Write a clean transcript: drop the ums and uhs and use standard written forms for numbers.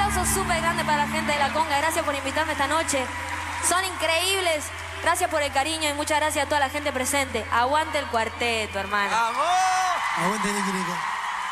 aplauso súper grande para la gente de La Conga. Gracias por invitarme esta noche. Son increíbles. Gracias por el cariño y muchas gracias a toda la gente presente. Aguante el cuarteto, hermano. ¡Vamos! Aguante el Nico.